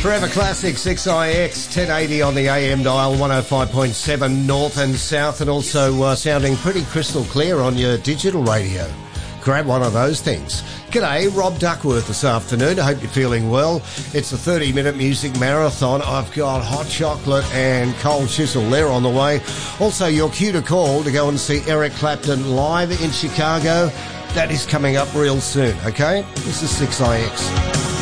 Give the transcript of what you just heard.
Forever Classic 6IX 1080 on the AM dial, 105.7 north and south, and also sounding pretty crystal clear on your digital radio. Grab one of those things. G'day, Rob Duckworth this afternoon. I hope you're feeling well. It's a 30-minute music marathon. I've got hot chocolate and cold chisel there on the way. Also, your cue to call to go and see Eric Clapton live in Chicago. That is coming up real soon, okay? This is 6IX.